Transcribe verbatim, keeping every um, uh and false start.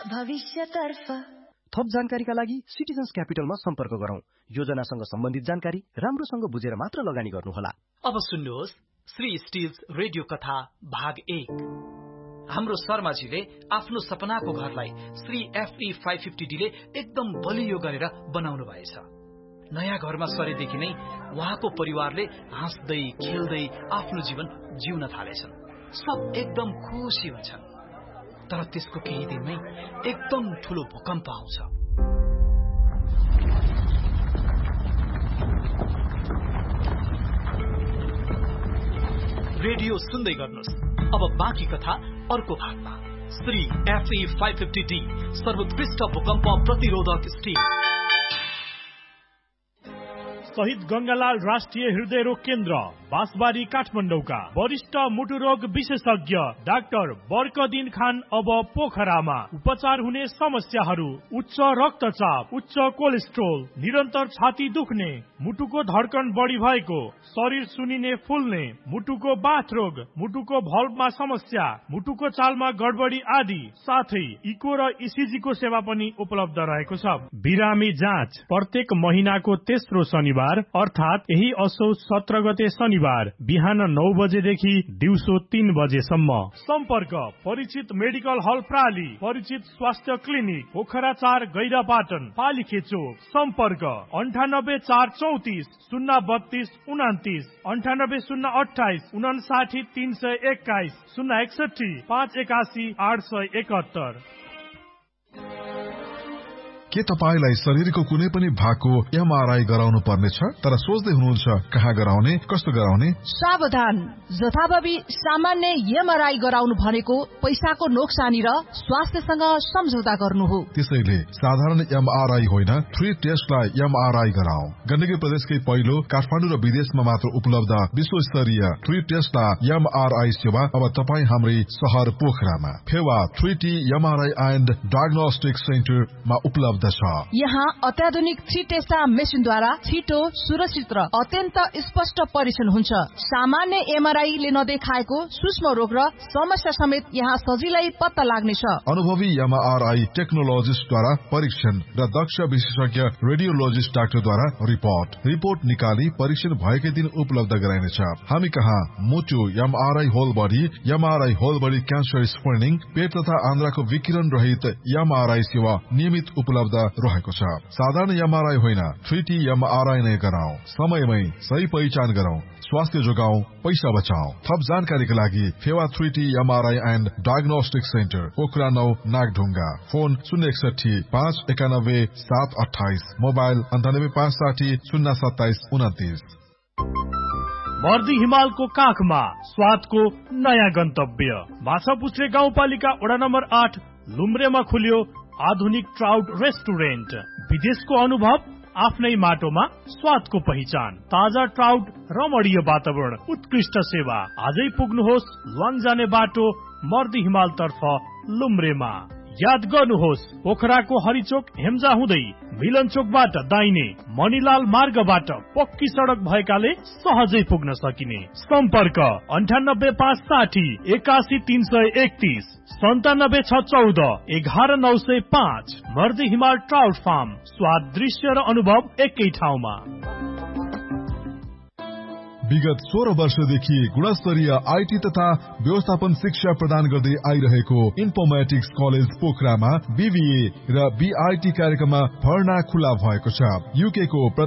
भविष्यतर्फ। थप जानकारीका लागि सिटिजन्स क्यापिटलमा सम्पर्क गरौं। योजनासँग सम्बन्धित जानकारी राम्रोसँग बुझेर मात्र लगानी गर्नुहोला। अब सुन्नुहोस् श्री स्टिल्स रेडियो कथा भाग एक। हाम्रो शर्माजीले आफ्नो सपनाको घरलाई Shri FE five fifty D ले एकदम बलियो गरेर बनाउनु भएछ। नयाँ घरमा सरेदेखि नै उहाँको परिवारले हाँस्दै खेल्दै आफ्नो जीवन जिउन थालेछन्। सब एकदम खुसी हुन्छन्। तर त्यसको केही दिनमै एकदम ठूलो भूकम्प आउँछ। रेडियो सुन्दै गर्नुहोस्। अब बाँकी कथा अर्को भागमा। Shri FE five fifty D सर्वोत्कृष्ट भूकम्प प्रतिरोधक स्टिल। शहीद गंगालाल राष्ट्रिय हृदय रोग केन्द्र बाँसबारी काठमाडौँका वरिष्ठ मुटु रोग विशेषज्ञ डाक्टर बर्कदिन खान अब पोखरामा। उपचार हुने समस्याहरू उच्च रक्तचाप, उच्च कोलेस्ट्रोल, निरन्तर छाती दुख्ने, मुटुको धड्कन बढी भएको, शरीर सुनिने फुल्ने, मुटुको बाथ रोग, मुटुको भल्भमा समस्या, मुटुको चालमा गडबडी आदि साथै इको र इसिजी को सेवा पनि उपलब्ध रहेको छ। बिरामी जाँच प्रत्येक महिनाको तेस्रो शनिबार अर्थात यही असौ सत्र गते शनिबार बिहान नौ बजेदेखि दिउँसो तीन बजेसम्म। सम्पर्क परिचित मेडिकल हल प्राली, परिचित स्वास्थ्य क्लिनिक पोखरा चार गैरापाटन पालिखे चोक। सम्पर्क अन्ठानब्बे चार चौतिस शून्य बत्तीस उनातिस, अन्ठानब्बे शून्य अठाइस उनासाठी तीन सय एक्काइस, शून्य एकसठी पाँच एकासी आठ सय एकहत्तर। के तपाईलाई शरीरको कुनै पनि भागको एमआरआई गराउनु पर्नेछ तर सोच्दै हुनुहुन्छ कहाँ गराउने, कस्तो गराउने? सावधान, जथाभावी सामान्य एमआरआई गराउनु भनेको पैसाको नोक्सानी र स्वास्थ्यसँग सम्झौता गर्नु हो। त्यसैले साधारण एमआरआई होइन, थ्री टेस्टलाई एमआरआई गराऊ। गण्डकी प्रदेशकै पहिलो काठमाडौँ र विदेशमा मात्र उपलब्ध विश्वस्तरीय थ्री टेस्टलाई एमआरआई सेवा अब तपाईँ हाम्रै शहर पोखरामा Phewa three T MRI and diagnostic सेन्टरमा उपलब्ध। यहाँ अत्याधुनिक थ्री टेस्टा मेसिनद्वारा छिटो, सुरक्षित र अत्यन्त स्पष्ट परीक्षण हुन्छ। सामान्य एमआरआई ले नदेखाएको सूक्ष्म रोग र समस्या समेत यहाँ सजिलै पत्ता लाग्नेछ। अनुभवी एमआरआई टेक्नोलोजिस्टद्वारा परीक्षण र दक्ष विशेषज्ञ रेडियोलोजिस्ट डाक्टरद्वारा रिपोर्ट रिपोर्ट निकाली परीक्षण भएकै दिन उपलब्ध गराइनेछ। हामी कहाँ मुटु MRI whole body, MRI whole body cancer screening, पेट तथा आन्द्राको विकिरण रहित एमआरआई सेवा नियमित उपलब्ध रहेको छ। साधारण एमआरआई होइन, थ्री टी एमआरआई नै गराऊ। समयमै सही पहिचान गरौं, स्वास्थ्य जोगाऊ, पैसा बचाऊ। थप जानकारीका लागि Phewa three T MRI and diagnostic centre Pokhara नौ नागढुङ्गा। फोन शून्य एकसठी पाँच एकानब्बे सात अठाइस, मोबाइल अन्ठानब्बे पाँच साठी शून्य सत्ताइस उन्तिस। मर्दी हिमालको काखमा स्वादको नयाँ गन्तव्य माछापुच्छ्रे गाउँपालिका वडा नम्बर आठ लुम्रेमा खुल्यो आधुनिक ट्राउट रेस्टुरेन्ट। विदेशको अनुभव आफ्नै माटोमा स्वादको पहिचान, ताजा ट्राउट, रमणीय वातावरण, उत्कृष्ट सेवा। आजै पुग्नुहोस् लङ जाने बाटो मर्दी हिमाल तर्फ लुम्रेमा। याद गर्नुहोस् पोखराको हरिचोक हेम्जा हुँदै मिलन चोकबाट दाहिने मणिलाल मार्गबाट पक्की सडक भएकाले सहजै पुग्न सकिने। सम्पर्क अन्ठानब्बे पाँच साठी एकासी तीन सय एकतिस, सन्तानब्बे छ चौध एघार नौ सय पाँच। मर्दी हिमाल ट्राउट फार्म, स्वाद, दृश्य र अनुभव एकै ठाउँमा। विगत सोह्र वर्षदेखि गुणस्तरीय आईटी तथा व्यवस्थापन शिक्षा प्रदान गर्दै आइरहेको इन्फोर्मेटिक्स कलेज पोखरामा बीबीए र बीआईटी कार्यक्रममा भर्ना खुला भएको छ। युके को